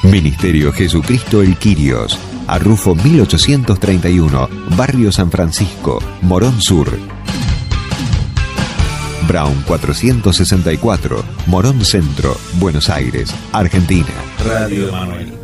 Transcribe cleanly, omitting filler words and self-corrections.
Ministerio Jesucristo El Quirios, Arrufo 1831, Barrio San Francisco, Morón Sur. Brown 464, Morón Centro, Buenos Aires, Argentina. Radio Emanuel.